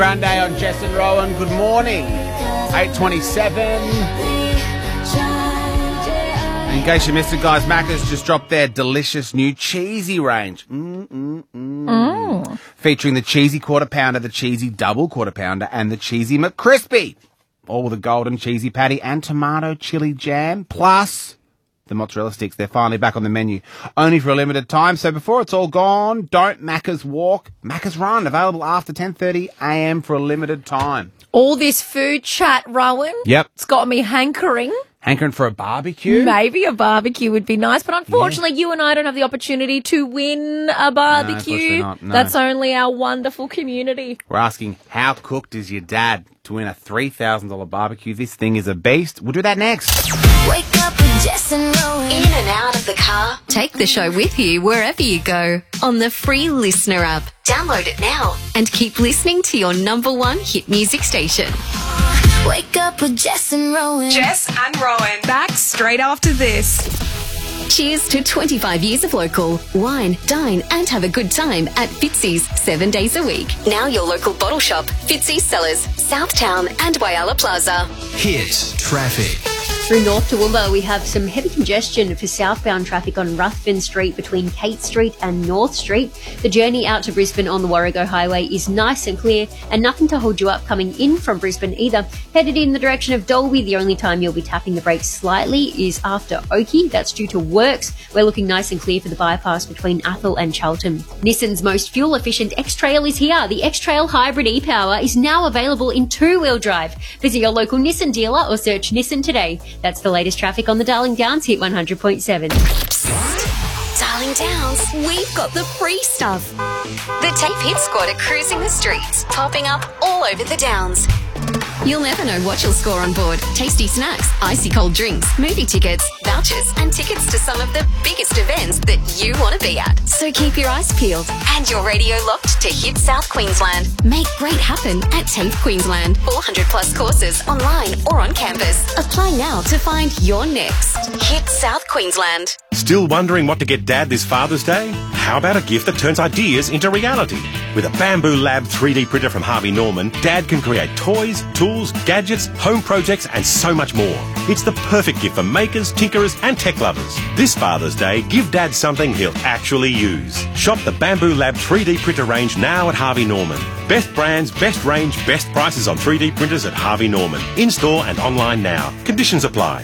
Grande on Jess and Rowan. Good morning. 8:27. In case you missed it, guys, Macca's just dropped their delicious new cheesy range. Featuring the cheesy quarter pounder, the cheesy double quarter pounder, and the cheesy McCrispy. All with a golden cheesy patty and tomato chili jam, plus the mozzarella sticks. They're finally back on the menu, only for a limited time. So before it's all gone, don't Macca's walk, Macca's run. Available after 10:30 a.m. for a limited time. All this food chat, Rowan. Yep. It's got me hankering. Hankering for a barbecue? Maybe a barbecue would be nice, but unfortunately you and I don't have the opportunity to win a barbecue. No, not, no. That's only our wonderful community. We're asking, how cooked is your dad to win a $3,000 barbecue? This thing is a beast. We'll do that next. Wake up with Jess and Rowan. In and out of the car. Take the show with you wherever you go on the free Listener app. Download it now and keep listening to your number one hit music station. Wake up with Jess and Rowan. Jess and Rowan. Back straight after this. Cheers to 25 years of local. Wine, dine and have a good time at Fitzy's 7 days a week. Now your local bottle shop. Fitzy's Cellars, Southtown and Whyalla Plaza. Hit traffic. Through North Toowoomba, we have some heavy congestion for southbound traffic on Ruthven Street between Kate Street and North Street. The journey out to Brisbane on the Warrego Highway is nice and clear and nothing to hold you up coming in from Brisbane either. Headed in the direction of Dalby, the only time you'll be tapping the brakes slightly is after Oakey. That's due to works. We're looking nice and clear for the bypass between Athol and Charlton. Nissan's most fuel-efficient X-Trail is here. The X-Trail Hybrid e-Power is now available in two-wheel drive. Visit your local Nissan dealer or search Nissan today. That's the latest traffic on the Darling Downs Hit 100.7. Darling Downs, we've got the free stuff. The Tape Hit Squad are cruising the streets, popping up all over the Downs. You'll never know what you'll score on board. Tasty snacks, icy cold drinks, movie tickets, vouchers, and tickets to some of the biggest events that you want to be at. So keep your eyes peeled and your radio locked to Hit South Queensland. Make great happen at TAFE Queensland. 400 plus courses online or on campus. Apply now to find your next. Hit South Queensland. Still wondering what to get Dad this Father's Day? How about a gift that turns ideas into reality? With a Bamboo Lab 3D printer from Harvey Norman, Dad can create toys, tools, gadgets, home projects and so much more. It's the perfect gift for makers, tinkerers and tech lovers. This Father's Day, give Dad something he'll actually use. Shop the Bamboo Lab 3D printer range now at Harvey Norman. Best brands, best range, best prices on 3D printers at Harvey Norman. In-store and online now. Conditions apply.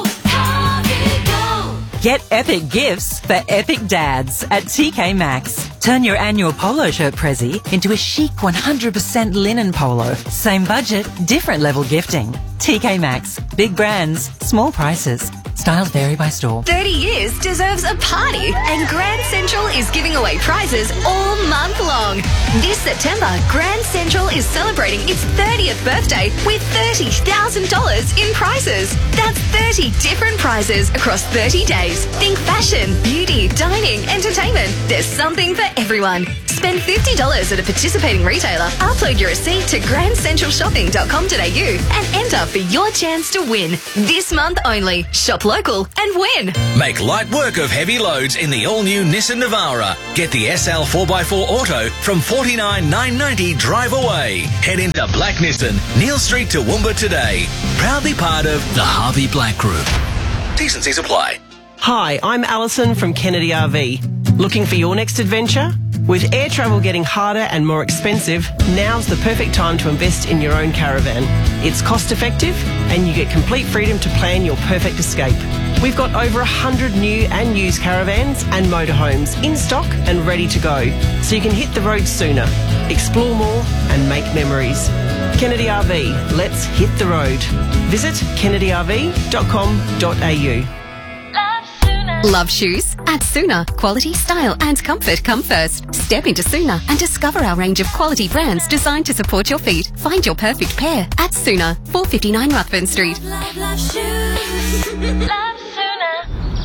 Get epic gifts for epic dads at TK Maxx. Turn your annual polo shirt prezi into a chic 100% linen polo. Same budget, different level gifting. TK Maxx. Big brands, small prices. Styles vary by store. 30 years deserves a party, and Grand Central is giving away prizes all month long. This September, Grand Central is celebrating its 30th birthday with $30,000 in prizes. That's 30 different prizes across 30 days. Think fashion, beauty, dining, entertainment. There's something for everyone. Spend $50 at a participating retailer. Upload your receipt to grandcentralshopping.com.au and enter for your chance to win. This month only. Shop local and win. Make light work of heavy loads in the all-new Nissan Navara. Get the SL 4x4 Auto from $49,990 drive away. Head into Black Nissan, Neil Street, Toowoomba today. Proudly part of the Harvey Black Group. T&Cs apply. Hi, I'm Alison from Kennedy RV. Looking for your next adventure? With air travel getting harder and more expensive, now's the perfect time to invest in your own caravan. It's cost effective and you get complete freedom to plan your perfect escape. We've got over 100 new and used caravans and motorhomes in stock and ready to go, so you can hit the road sooner, explore more and make memories. Kennedy RV, let's hit the road. Visit kennedyrv.com.au. Love shoes? At Sooner, quality, style and comfort come first. Step into Sooner and discover our range of quality brands designed to support your feet. Find your perfect pair at Sooner, 459 Ruthven Street. Love shoes. Love Sooner.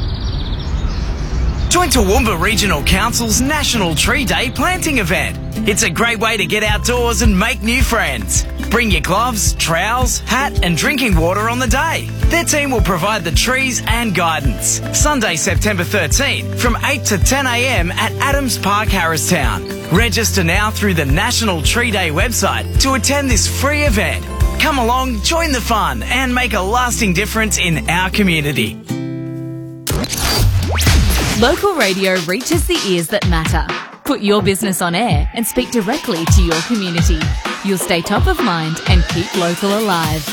Join Toowoomba Regional Council's National Tree Day planting event. It's a great way to get outdoors and make new friends. Bring your gloves, trowels, hat and drinking water on the day. Their team will provide the trees and guidance. Sunday, September 13th from 8 to 10 a.m. at Adams Park, Harristown. Register now through the National Tree Day website to attend this free event. Come along, join the fun and make a lasting difference in our community. Local radio reaches the ears that matter. Put your business on air and speak directly to your community. You'll stay top of mind and keep local alive.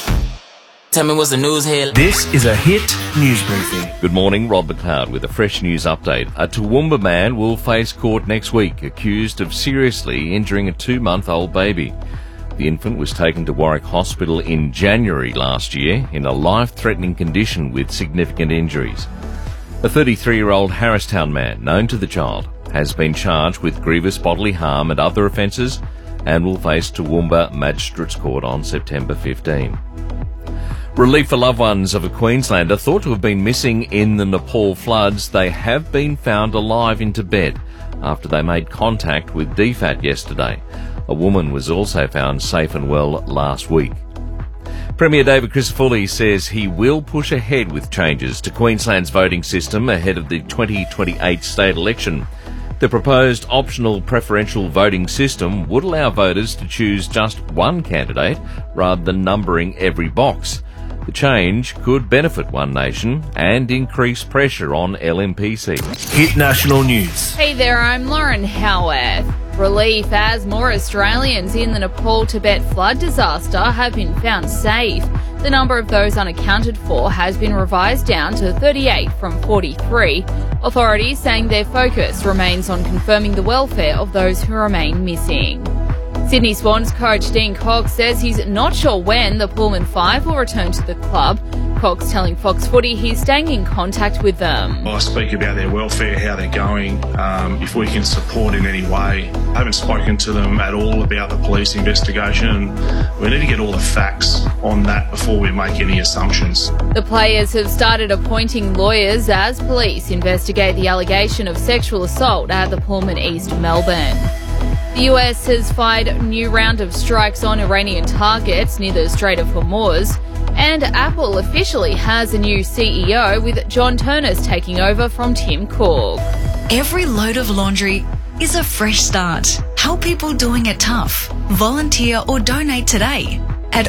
Tell me what's the news here. This is a Hit News Briefing. Good morning, Rod McLeod with a fresh news update. A Toowoomba man will face court next week, accused of seriously injuring a 2-month-old baby. The infant was taken to Warwick Hospital in January last year in a life-threatening condition with significant injuries. A 33-year-old Harristown man, known to the child, has been charged with grievous bodily harm and other offences and will face Toowoomba Magistrates Court on September 15. Relief for loved ones of a Queenslander thought to have been missing in the Nepal floods. They have been found alive in Tibet after they made contact with DFAT yesterday. A woman was also found safe and well last week. Premier David Crisafulli says he will push ahead with changes to Queensland's voting system ahead of the 2028 state election. The proposed optional preferential voting system would allow voters to choose just one candidate rather than numbering every box. The change could benefit One Nation and increase pressure on LNP seats. Hit National News. Hey there, I'm Lauren Howarth. Relief as more Australians in the Nepal-Tibet flood disaster have been found safe. The number of those unaccounted for has been revised down to 38 from 43. Authorities saying their focus remains on confirming the welfare of those who remain missing. Sydney Swans coach Dean Cox says he's not sure when the Pullman Five will return to the club. Cox telling Fox Footy he's staying in contact with them. I speak about their welfare, how they're going, if we can support in any way. I haven't spoken to them at all about the police investigation. We need to get all the facts on that before we make any assumptions. The players have started appointing lawyers as police investigate the allegation of sexual assault at the Pullman East Melbourne. The US has fired a new round of strikes on Iranian targets near the Strait of Hormuz. And Apple officially has a new CEO with John Turners taking over from Tim Cook. Every load of laundry is a fresh start. Help people doing it tough. Volunteer or donate today at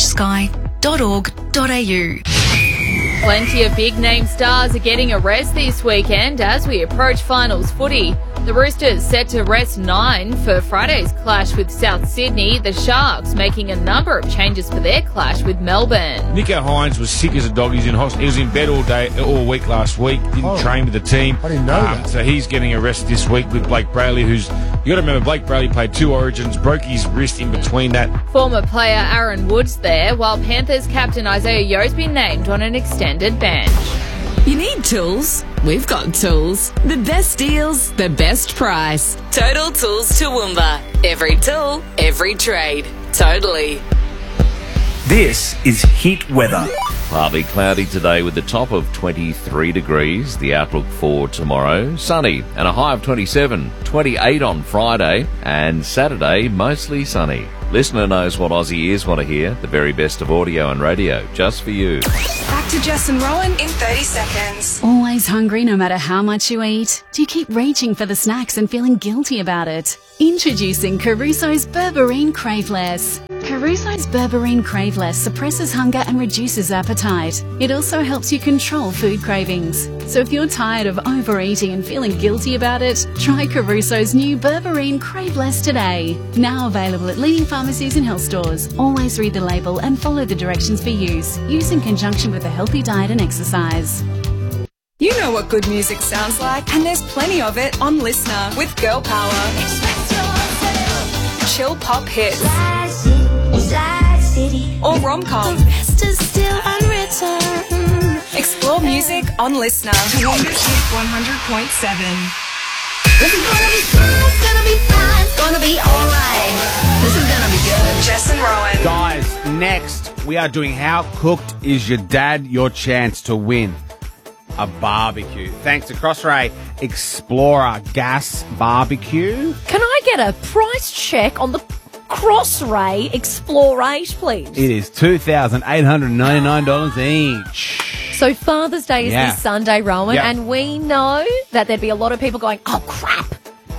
orangesky.org.au. Plenty of big-name stars are getting a rest this weekend as we approach finals footy. The Roosters set to rest 9 for Friday's clash with South Sydney. The Sharks making a number of changes for their clash with Melbourne. Nico Hines was sick as a dog. He was in bed all week last week. Didn't train with the team. I didn't know that. So he's getting a rest this week with Blake Brayley, you got to remember, Blake Brayley played 2 Origins, broke his wrist in between that. Former player Aaron Woods there, while Panthers captain Isaiah Yo's been named on an extended bench. You need tools? We've got tools. The best deals, the best price. Total Tools Toowoomba. Every tool, every trade. Totally. This is Hit Weather. Partly cloudy today with a top of 23 degrees. The outlook for tomorrow, sunny and a high of 27. 28 on Friday and Saturday, mostly sunny. Listener knows what Aussie ears want to hear. The very best of audio and radio, just for you. Back to Jess and Rowan in 30 seconds. Always hungry no matter how much you eat? Do you keep reaching for the snacks and feeling guilty about it? Introducing Caruso's Berberine Craveless. Caruso's Berberine Craveless suppresses hunger and reduces appetite. It also helps you control food cravings. So if you're tired of overeating and feeling guilty about it, try Caruso's new Berberine Craveless today. Now available at leading pharmacies and health stores. Always read the label and follow the directions for use. Use in conjunction with a healthy diet and exercise. You know what good music sounds like, and there's plenty of it on Listener with Girl Power. Chill pop hits. Or rom-com. Explore music on Listener. Toowoomba's Hit 100.7. This is gonna be fun, it's gonna be fun, it's gonna be alright. This is gonna be good. Jess and Rowan. Guys, next we are doing How Cooked Is Your Dad? Your chance to win a barbecue. Thanks to Crossray Explorer Gas Barbecue. Can I get a price check on the Crossray Explorer, please? It is $2,899 each. So Father's Day is this Sunday, Rowan, Yep. and we know that there'd be a lot of people going, oh, crap,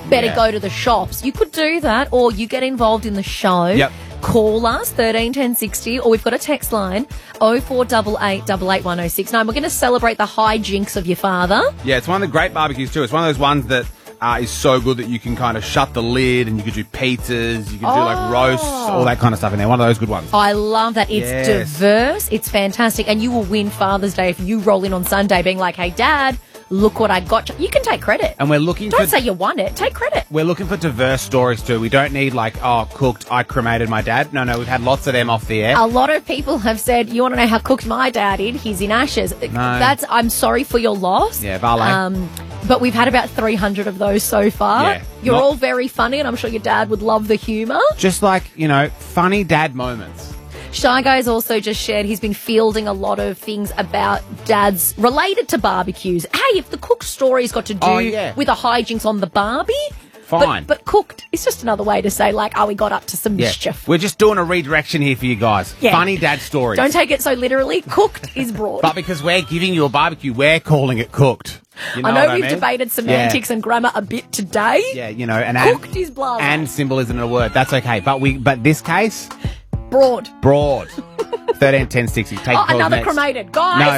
better Yeah. go to the shops. You could do that, or you get involved in the show. Yep. Call us, 13 10 60, or we've got a text line, 0488 881069. We're going to celebrate the hijinks of your father. Yeah, it's one of the great barbecues too. It's one of those ones that is so good that you can kind of shut the lid and you can do pizzas, you can do like roasts, all that kind of stuff in there. One of those good ones. I love that. It's Yes. diverse. It's fantastic. And you will win Father's Day if you roll in on Sunday being like, hey, Dad, look what I got you. You can take credit. And we're looking Don't for say you won it. Take credit. we're looking for diverse stories too. We don't need like, oh, cooked, I cremated my dad. No, we've had lots of them off the air. A lot of people have said, you want to know how cooked my dad is? He's in ashes. I'm sorry for your loss. Yeah, Vale. But we've had about 300 of those so far. Yeah, You're not- all very funny, and I'm sure your dad would love the humour. Just like, funny dad moments. Shy Guy's also just shared he's been fielding a lot of things about dads related to barbecues. Hey, if the cooked story's got to do Oh, yeah. with a hijinks on the barbie, Fine. But cooked is just another way to say, like, we got up to some Yeah. mischief. We're just doing a redirection here for you guys. Yeah. Funny dad stories. Don't take it so literally. Cooked is broad. But because we're giving you a barbecue, we're calling it cooked. You know I know what we've mean? debated semantics and grammar a bit today. Yeah, and Cooked is blah. and symbol isn't a word. That's okay. But this case, broad. 13 10 60. Take calls Another next. cremated. Guys. No.